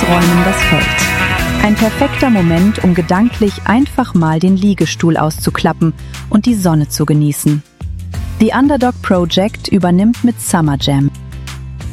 räumen das Feld. Ein perfekter Moment, um gedanklich einfach mal den Liegestuhl auszuklappen und die Sonne zu genießen. The Underdog Project übernimmt mit Summer Jam